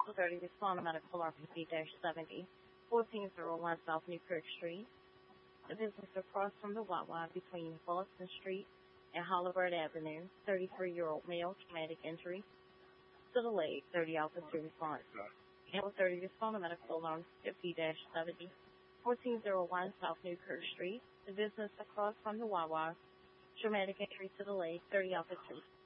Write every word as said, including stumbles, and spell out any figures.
Alpha thirty, respond to medical R P C seventy, fourteen oh one South Newkirk Street. The business across from the Wawa between Boston Street and Hollywood Avenue. thirty-three-year-old male, traumatic injury to the leg. thirty Alpha two response. Alpha thirty, respond to medical alarm fifty seventy, fourteen oh one South Newkirk Street. The business across from the Wawa, traumatic injury to the leg. thirty Alpha two.